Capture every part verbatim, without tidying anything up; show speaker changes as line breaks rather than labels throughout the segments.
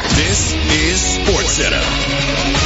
This is SportsCenter.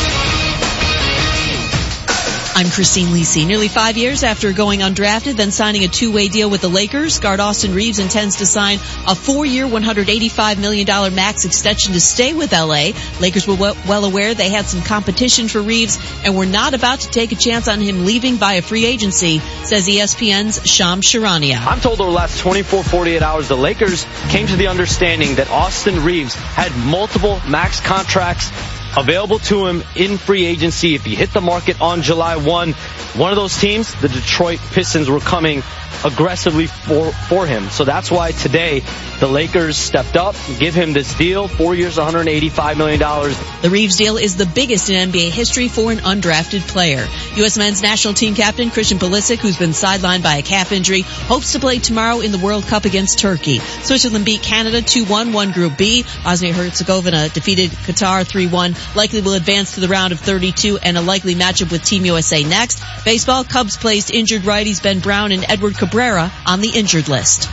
I'm Christine Lisi. Nearly five years after going undrafted, then signing a two-way deal with the Lakers, guard Austin Reaves intends to sign a four-year, one hundred eighty-five million dollars max extension to stay with L A. Lakers were well aware they had some competition for Reaves and were not about to take a chance on him leaving via free agency, says E S P N's Shams Charania.
I'm told over the last twenty-four, forty-eight hours, the Lakers came to the understanding that Austin Reaves had multiple max contracts available to him in free agency if he hit the market on July first. One of those teams, the Detroit Pistons, were coming aggressively for, for him. So that's why today the Lakers stepped up, give him this deal, four years, one hundred eighty-five million dollars.
The Reaves deal is the biggest in N B A history for an undrafted player. U S men's national team captain Christian Pulisic, who's been sidelined by a calf injury, hopes to play tomorrow in the World Cup against Turkey. Switzerland beat Canada two one, won Group B. Bosnia-Herzegovina defeated Qatar three one. Likely will advance to the round of thirty-two and a likely matchup with Team U S A next. Baseball, Cubs placed injured righties Ben Brown and Edward Cabrera on the injured list.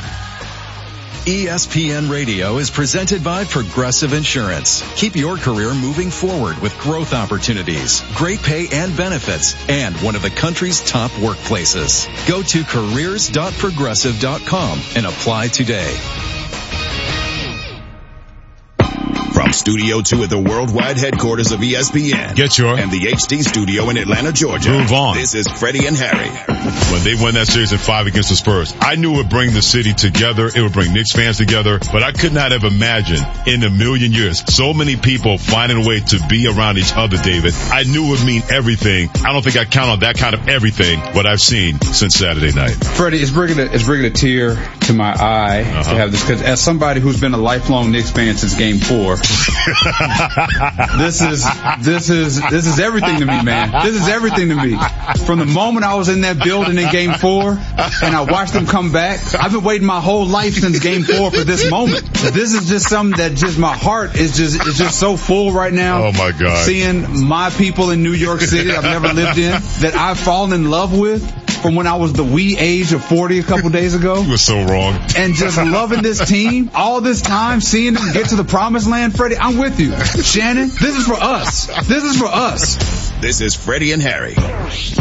E S P N Radio is presented by Progressive Insurance. Keep your career moving forward with growth opportunities, great pay and benefits, and one of the country's top workplaces. Go to careers dot progressive dot com and apply today.
From Studio two at the worldwide headquarters of E S P N.
Get your.
And the H D studio in Atlanta, Georgia.
Move on.
This is Freddie and Harry.
When they won that series in five against the Spurs, I knew it would bring the city together. It would bring Knicks fans together. But I could not have imagined in a million years so many people finding a way to be around each other, David. I knew it would mean everything. I don't think I count on that kind of everything, what I've seen since Saturday night.
Freddie, it's bringing a, it's bringing a tear to my eye uh-huh. to have this, because as somebody who's been a lifelong Knicks fan since game four, this is, this is, this is everything to me, man. This is everything to me. From the moment I was in that building in game four and I watched them come back, I've been waiting my whole life since game four for this moment. This is just something that just my heart is just, is just so full right now.
Oh my God.
Seeing my people in New York City I've never lived in, that I've fallen in love with from when I was the wee age of forty a couple days ago.
You were so wrong.
And just loving this team all this time, seeing them get to the promised land, Freddie, I'm with you. Shannon, this is for us. This is for us.
This is Freddie and Harry.